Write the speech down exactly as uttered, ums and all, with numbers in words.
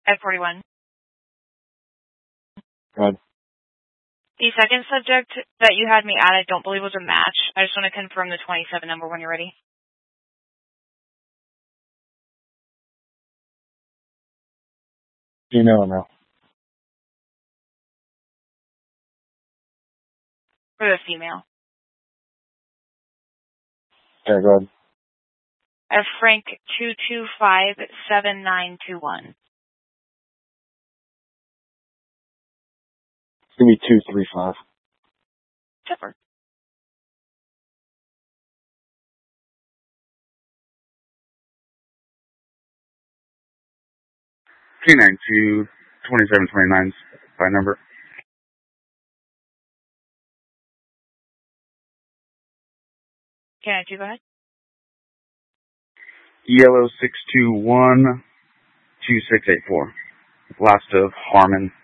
F forty-one. Go ahead. The second subject that you had me add, I don't believe was a match. I just want to confirm the twenty-seven number when you're ready. Female or male? For the female. Okay, go ahead. F Frank two two five seven nine two one. It's going to be two three five. Tipper. K nine two twenty-seven twenty-nine by number. K nine two, go ahead. Yellow six two one two six eight four. Last of Harmon.